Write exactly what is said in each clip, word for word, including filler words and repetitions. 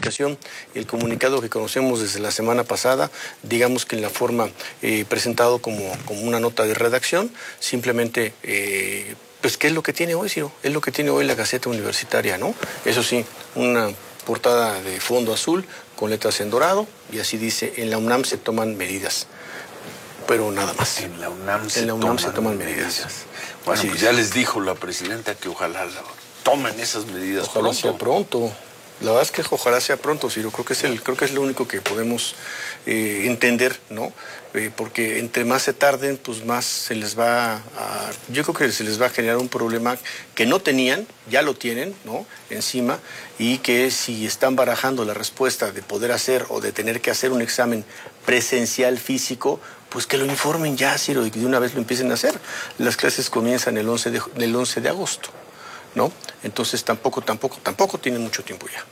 comunicación, el comunicado que conocemos desde la semana pasada, digamos que en la forma eh, presentado como, como una nota de redacción, simplemente, eh, pues, ¿qué es lo que tiene hoy, Ciro? Es lo que tiene hoy la Gaceta Universitaria, ¿no? Eso sí, una portada de fondo azul con letras en dorado, y así dice: en la UNAM se toman medidas. Pero nada más. En la UNAM se, en la UNAM toman, se toman medidas. medidas. Bueno, así pues es. ya les dijo la presidenta que ojalá tomen esas medidas ojalá pronto. sea pronto. La verdad es que ojalá sea pronto, Ciro. Creo que es el, creo que es lo único que podemos eh, entender, ¿no? Eh, porque entre más se tarden, pues más se les va a... Yo creo que se les va a generar un problema que no tenían, ya lo tienen, ¿no? Encima, y que si están barajando la respuesta de poder hacer o de tener que hacer un examen presencial físico, pues que lo informen ya, Ciro, y que de una vez lo empiecen a hacer. Las clases comienzan el once de, el once de agosto. ¿No? Entonces tampoco, tampoco, tampoco tienen mucho tiempo ya.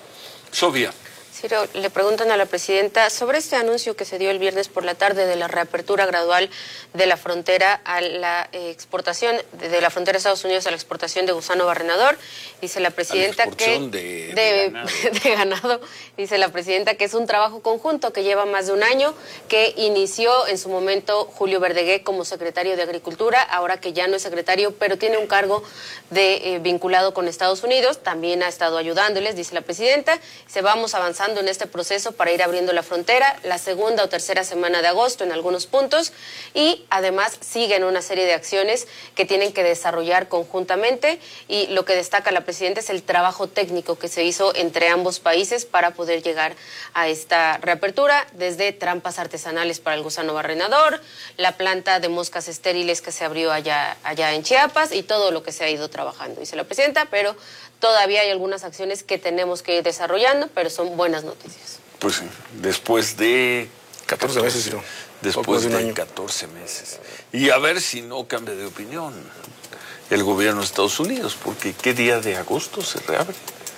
Sofía. Ciro, le preguntan a la presidenta sobre este anuncio que se dio el viernes por la tarde de la reapertura gradual de la frontera a la exportación, de la frontera de Estados Unidos a la exportación de gusano barrenador. Dice la presidenta la que... De, de, de, ganado. de ganado. Dice la presidenta que es un trabajo conjunto que lleva más de un año, que inició en su momento Julio Verdegué como secretario de Agricultura, ahora que ya no es secretario, pero tiene un cargo de eh, vinculado con Estados Unidos, también ha estado ayudándoles, dice la presidenta. Se vamos avanzando en este proceso para ir abriendo la frontera la segunda o tercera semana de agosto en algunos puntos, y además siguen una serie de acciones que tienen que desarrollar conjuntamente, y lo que destaca la presidenta es el trabajo técnico que se hizo entre ambos países para poder llegar a esta reapertura, desde trampas artesanales para el gusano barrenador, la planta de moscas estériles que se abrió allá, allá en Chiapas, y todo lo que se ha ido trabajando, dice la presidenta, pero todavía hay algunas acciones que tenemos que ir desarrollando, pero son buenas noticias. Pues sí, después de catorce meses, Ciro. Después de, de un año. catorce meses. Y a ver si no cambia de opinión el gobierno de Estados Unidos, porque ¿qué día de agosto se reabre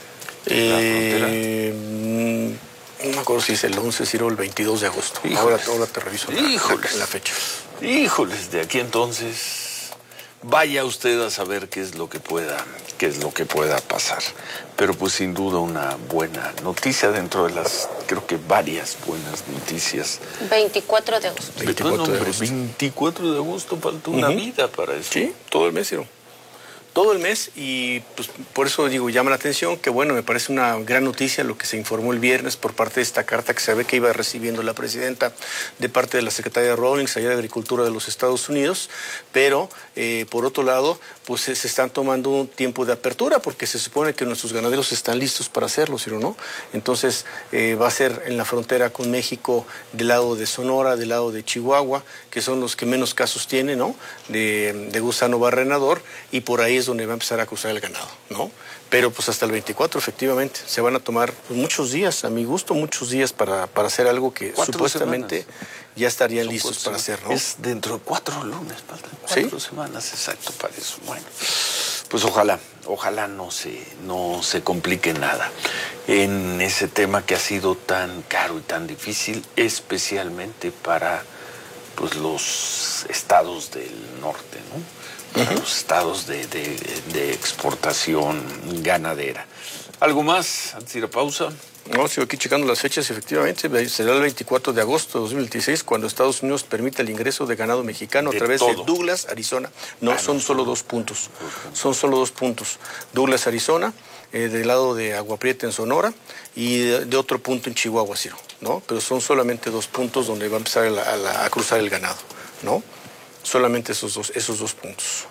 eh, no me acuerdo si es el once, Ciro, o el veintidós de agosto. Ahora, ahora te reviso la, la, la fecha. Híjoles, de aquí entonces... Vaya usted a saber qué es lo que pueda, qué es lo que pueda pasar. Pero pues sin duda una buena noticia dentro de las, creo que varias buenas noticias. veinticuatro de agosto. veinticuatro de agosto. veinticuatro de agosto, falta una uh-huh. vida para eso. Sí, todo el mes, Ciro. Todo el mes, y pues por eso digo, llama la atención que bueno, me parece una gran noticia lo que se informó el viernes por parte de esta carta que se ve que iba recibiendo la presidenta de parte de la secretaria Rawlings allá de Agricultura de los Estados Unidos, pero eh, por otro lado, pues se están tomando un tiempo de apertura porque se supone que nuestros ganaderos están listos para hacerlo, ¿sí o no? Entonces eh, va a ser en la frontera con México del lado de Sonora, del lado de Chihuahua, que son los que menos casos tienen, ¿no? De, de gusano barrenador, y por ahí es donde va a empezar a cruzar el ganado, ¿no? Pero pues hasta el veinticuatro, efectivamente, se van a tomar pues, muchos días, a mi gusto, muchos días para, para hacer algo que supuestamente semanas. ya estarían Son listos para hacer, ¿no? Es dentro de cuatro lunes, faltan cuatro ¿Sí? semanas, exacto, para eso. Bueno, pues ojalá, ojalá no se, no se complique nada en ese tema que ha sido tan caro y tan difícil, especialmente para pues los estados del norte, ¿no? Para uh-huh. los estados de, de, de exportación ganadera. ¿Algo más antes de ir a pausa? No, sigo aquí checando las fechas, efectivamente, será el veinticuatro de agosto de dos mil veintiséis cuando Estados Unidos permita el ingreso de ganado mexicano a través de Douglas, Arizona. No, ah, son no, solo dos puntos, son solo dos puntos. Douglas, Arizona, eh, del lado de Agua Prieta en Sonora, y de, de otro punto en Chihuahua, Ciro, ¿no? Pero son solamente dos puntos donde va a empezar a, a, la, a cruzar el ganado, ¿no? Solamente esos dos, esos dos puntos.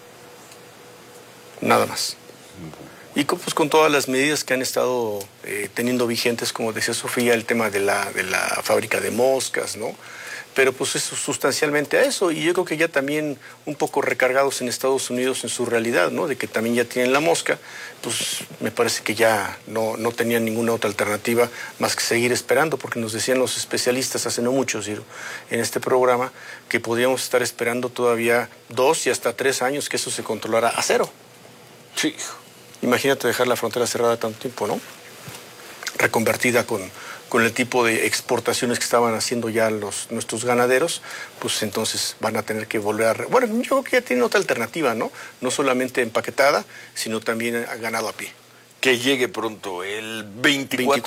Nada más. Y con, pues, con todas las medidas que han estado eh, teniendo vigentes, como decía Sofía, el tema de la, de la fábrica de moscas, ¿no? Pero pues eso sustancialmente a eso, y yo creo que ya también un poco recargados en Estados Unidos en su realidad, ¿no? De que también ya tienen la mosca, pues me parece que ya no, no tenían ninguna otra alternativa más que seguir esperando, porque nos decían los especialistas hace no mucho, Ciro, en este programa, que podríamos estar esperando todavía dos y hasta tres años que eso se controlara a cero. Sí. Imagínate dejar la frontera cerrada tanto tiempo, ¿no? Reconvertida con... con el tipo de exportaciones que estaban haciendo ya los, nuestros ganaderos, pues entonces van a tener que volver a... Bueno, yo creo que ya tienen otra alternativa, ¿no? No solamente empaquetada, sino también ganado a pie. Que llegue pronto el veinticuatro